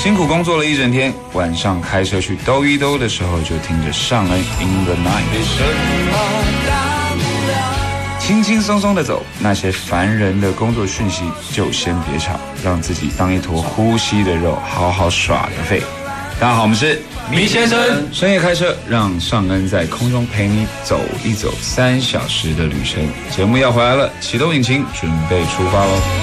辛苦工作了一整天，晚上开车去兜一兜的时候，就听着尚恩 In the Night， 轻轻松松的走，那些烦人的工作讯息就先别吵，让自己当一坨呼吸的肉，好好耍个废。大家好，我们是米先生， 深夜开车，让尚恩在空中陪你走一走3小时的旅程。节目要回来了，启动引擎，准备出发喽！